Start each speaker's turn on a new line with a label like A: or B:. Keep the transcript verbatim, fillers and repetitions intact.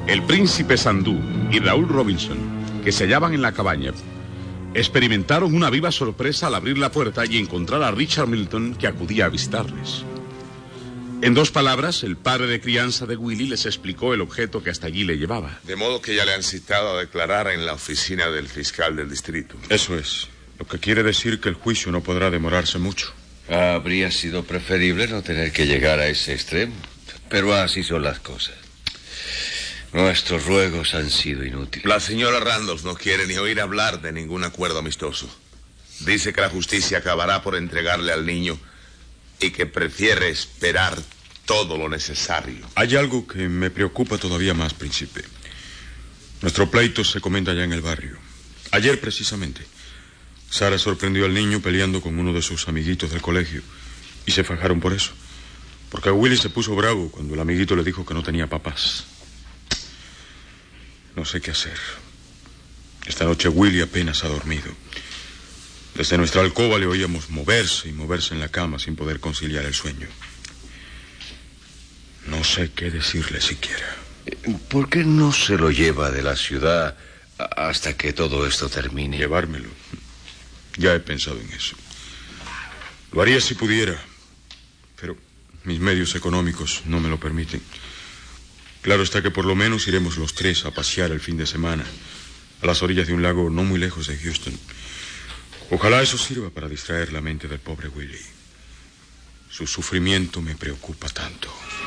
A: El príncipe Sandú y Raúl Robinson, que se hallaban en la cabaña, experimentaron una viva sorpresa al abrir la puerta y encontrar a Richard Milton, que acudía a visitarles. En dos palabras, el padre de crianza de Willie les explicó el objeto que hasta allí le llevaba.
B: De modo que ya le han citado a declarar en la oficina del fiscal del distrito.
C: Eso es, lo que quiere decir que el juicio no podrá demorarse mucho.
D: Habría sido preferible no tener que llegar a ese extremo, pero así son las cosas. Nuestros ruegos han sido inútiles.
B: La señora Randolph no quiere ni oír hablar de ningún acuerdo amistoso. Dice que la justicia acabará por entregarle al niño y que prefiere esperar todo lo necesario.
C: Hay algo que me preocupa todavía más, príncipe. Nuestro pleito se comenta ya en el barrio. Ayer, precisamente, Sara sorprendió al niño peleando con uno de sus amiguitos del colegio y se fajaron por eso. Porque Willie se puso bravo cuando el amiguito le dijo que no tenía papás. No sé qué hacer. Esta noche Willie apenas ha dormido. Desde nuestra alcoba le oíamos moverse y moverse en la cama sin poder conciliar el sueño. No sé qué decirle siquiera.
D: ¿Por qué no se lo lleva de la ciudad hasta que todo esto termine?
C: Llevármelo. Ya he pensado en eso. Lo haría si pudiera, pero mis medios económicos no me lo permiten. Claro está que por lo menos iremos los tres a pasear el fin de semana a las orillas de un lago no muy lejos de Houston. Ojalá eso sirva para distraer la mente del pobre Willie. Su sufrimiento me preocupa tanto.